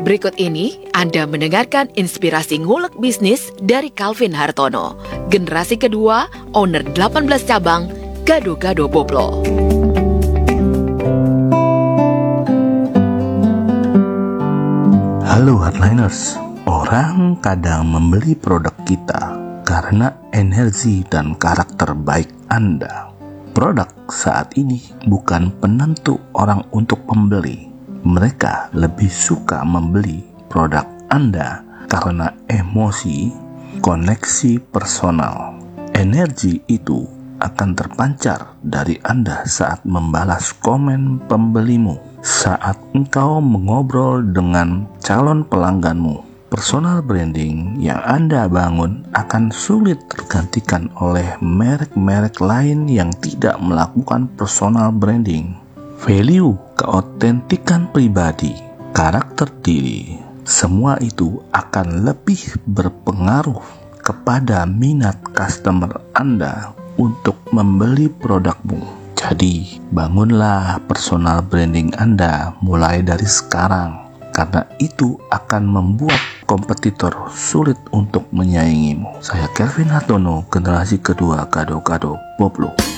Berikut ini Anda mendengarkan inspirasi ngulek bisnis dari Calvin Hartono, generasi kedua, owner 18 cabang, Gado-Gado Boblo. Halo Hardliners, orang kadang membeli produk kita karena energi dan karakter baik Anda. Produk saat ini bukan penentu orang untuk membeli. Mereka lebih suka membeli produk Anda karena emosi, koneksi personal. Energi itu akan terpancar dari Anda saat membalas komen pembelimu. Saat engkau mengobrol dengan calon pelangganmu, personal branding yang Anda bangun akan sulit tergantikan oleh merek-merek lain yang tidak melakukan personal branding. Value, keautentikan pribadi, karakter diri, semua itu akan lebih berpengaruh kepada minat customer Anda untuk membeli produkmu. Jadi, bangunlah personal branding Anda mulai dari sekarang, karena itu akan membuat kompetitor sulit untuk menyaingimu. Saya Calvin Hartono, generasi kedua Gado-Gado Boblo.